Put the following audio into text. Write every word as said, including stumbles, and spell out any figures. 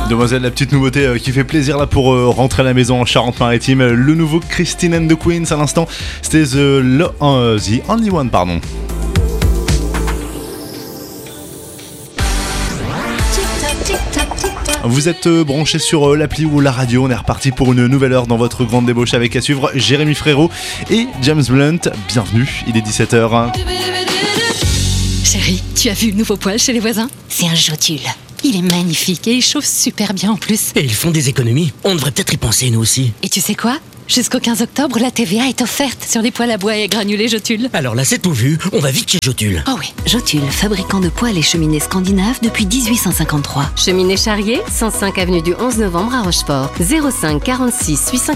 Demoiselle, la petite nouveauté euh, qui fait plaisir là pour euh, rentrer à la maison en Charente-Maritime. Le nouveau Christine and the Queens à l'instant. C'était The, Lo- euh, the Only One, pardon. Vous êtes euh, branchés sur euh, l'appli ou la radio. On est reparti pour une nouvelle heure dans votre grande débauche avec à suivre Jérémy Frérot et James Blunt. Bienvenue, il est dix-sept heures. Chérie, tu as vu le nouveau poêle chez les voisins ? C'est un Jotule. Il est magnifique et il chauffe super bien en plus. Et ils font des économies. On devrait peut-être y penser nous aussi. Et tu sais quoi ? Jusqu'au quinze octobre, la T V A est offerte sur les poêles à bois et granulés Jotule. Alors là, c'est tout vu. On va vite chez Jotule. Oh oui. Jotule, fabricant de poêles et cheminées scandinaves depuis dix-huit cent cinquante-trois. Cheminée Charrier, cent cinq avenue du onze novembre à Rochefort. zéro cinq quarante-six huit cent